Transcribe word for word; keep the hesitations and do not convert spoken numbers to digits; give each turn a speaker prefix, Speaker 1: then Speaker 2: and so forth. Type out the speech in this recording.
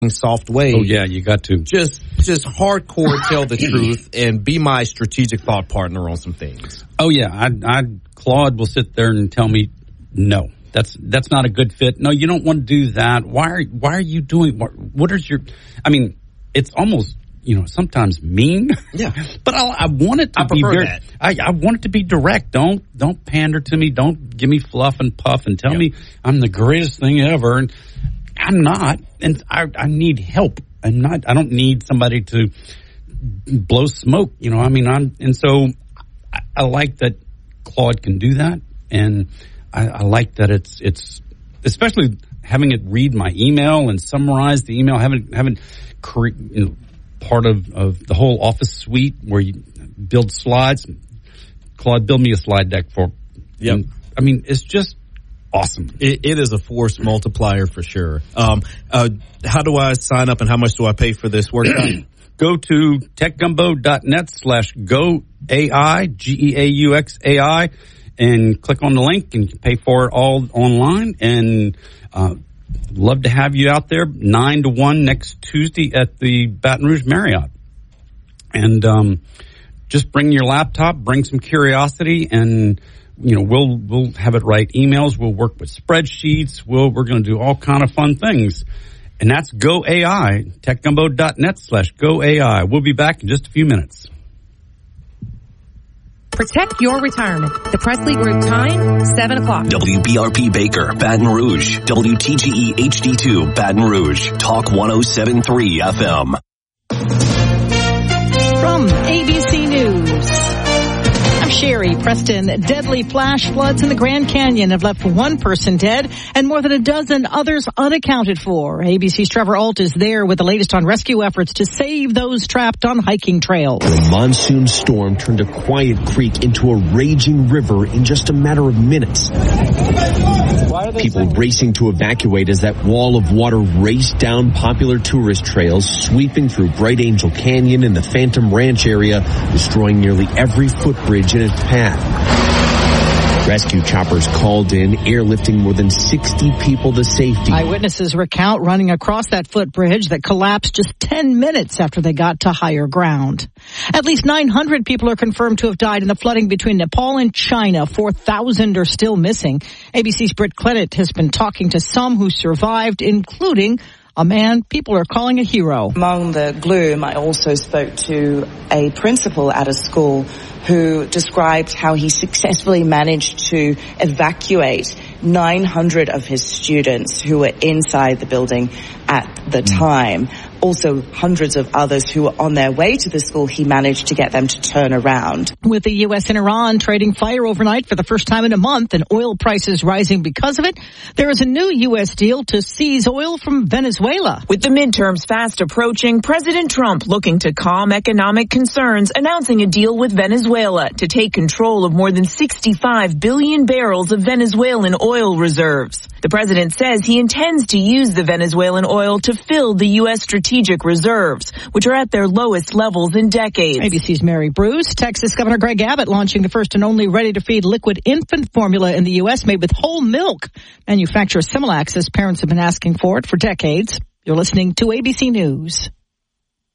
Speaker 1: soft way.
Speaker 2: Oh, yeah, you got to.
Speaker 1: Just just hardcore tell the truth and be my strategic thought partner on some things.
Speaker 2: Oh, yeah. I, I, Claude will sit there and tell me, no, that's that's not a good fit. No, you don't want to do that. Why are, why are you doing, what, what is your, I mean, it's almost, you know, sometimes mean.
Speaker 1: Yeah.
Speaker 2: But I, I want it to
Speaker 1: I
Speaker 2: be
Speaker 1: prefer
Speaker 2: very,
Speaker 1: that.
Speaker 2: I, I want it to be direct. Don't, don't pander to me. Don't give me fluff and puff and tell yep. me I'm the greatest thing ever. And I'm not. And I, I need help. I'm not, I don't need somebody to blow smoke. You know, I mean, I'm, and so I, I like that Claude can do that. And I, I like that it's, it's, especially having it read my email and summarize the email, having, having, cre- you know, part of, of the whole Office suite where you build slides. Claude, build me a slide deck for.
Speaker 1: Yep.
Speaker 2: And, I mean, it's just awesome.
Speaker 1: It, it is a force multiplier for sure. Um, uh, how do I sign up and how much do I pay for this workshop?
Speaker 2: Go to techgumbo.net slash go AI, G E A U X A I, and click on the link and you can pay for it all online. And, uh, love to have you out there, nine to one next Tuesday at the Baton Rouge Marriott. And um, just bring your laptop, bring some curiosity, and you know we'll we'll have it write emails. We'll work with spreadsheets. We'll we're going to do all kind of fun things. And that's Go A I, techgumbo.net slash Go A I. We'll be back in just a few minutes.
Speaker 3: Protect your retirement. The Presley Group time, seven o'clock.
Speaker 4: W B R P Baker, Baton Rouge. W T G E H D two, Baton Rouge. Talk one oh seven point three F M.
Speaker 5: From A B C News, I'm Sherry Preston. Deadly flash floods in the Grand Canyon have left one person dead and more than a dozen others unaccounted for. A B C's Trevor Alt is there with the latest on rescue efforts to save those trapped on hiking trails.
Speaker 6: The monsoon storm turned a quiet creek into a raging river in just a matter of minutes. People racing to evacuate as that wall of water raced down popular tourist trails, sweeping through Bright Angel Canyon and the Phantom Ranch area, destroying nearly every footbridge in its path. Rescue choppers called in, airlifting more than sixty people to safety.
Speaker 5: Eyewitnesses recount running across that footbridge that collapsed just ten minutes after they got to higher ground. At least nine hundred people are confirmed to have died in the flooding between Nepal and China. four thousand are still missing. A B C's Britt Clennett has been talking to some who survived, including a man people are calling a hero.
Speaker 7: Among the gloom, I also spoke to a principal at a school who described how he successfully managed to evacuate nine hundred of his students who were inside the building at the time. Also, hundreds of others who were on their way to the school, he managed to get them to turn around.
Speaker 5: With the U S and Iran trading fire overnight for the first time in a month and oil prices rising because of it, there is a new U S deal to seize oil from Venezuela.
Speaker 8: With the midterms fast approaching, President Trump looking to calm economic concerns, announcing a deal with Venezuela to take control of more than sixty-five billion barrels of Venezuelan oil reserves. The president says he intends to use the Venezuelan oil to fill the U S strategic reserves, which are at their lowest levels in decades.
Speaker 5: A B C's Mary Bruce. Texas Governor Greg Abbott launching the first and only ready-to-feed liquid infant formula in the U S made with whole milk. Manufacturer Similac says parents have been asking for it for decades. You're listening to A B C News.